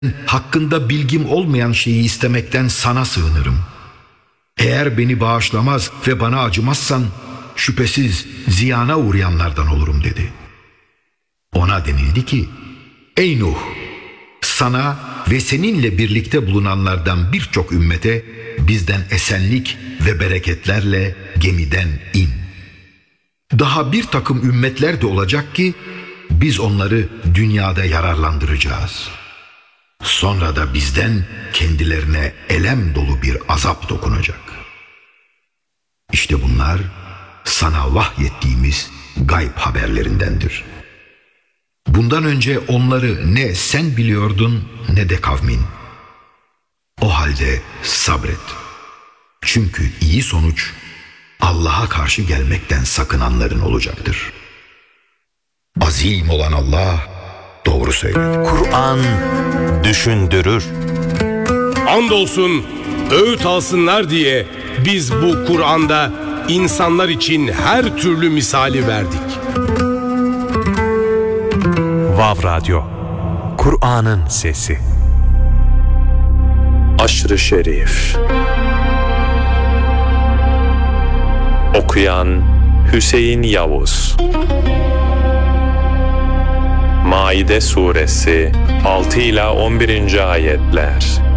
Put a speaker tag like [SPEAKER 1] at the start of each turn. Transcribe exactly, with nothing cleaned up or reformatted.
[SPEAKER 1] hakkında bilgim olmayan şeyi istemekten sana sığınırım. Eğer beni bağışlamaz ve bana acımazsan şüphesiz ziyana uğrayanlardan olurum dedi. Ona denildi ki, ey Nuh, sana ve seninle birlikte bulunanlardan birçok ümmete bizden esenlik ve bereketlerle gemiden in. Daha bir takım ümmetler de olacak ki biz onları dünyada yararlandıracağız. Sonra da bizden kendilerine elem dolu bir azap dokunacak. İşte bunlar sana vahyettiğimiz gayb haberlerindendir. Bundan önce onları ne sen biliyordun ne de kavmin. O halde sabret. Çünkü iyi sonuç Allah'a karşı gelmekten sakınanların olacaktır. Azim olan Allah doğru söyler.
[SPEAKER 2] Kur'an düşündürür.
[SPEAKER 3] Andolsun öğüt alsınlar diye biz bu Kur'an'da insanlar için her türlü misali verdik.
[SPEAKER 2] Vav Radyo, Kur'an'ın sesi.
[SPEAKER 4] Aşr-ı Şerif. Okuyan Hüseyin Yavuz. Maide Suresi altı ila on birinci ayetler.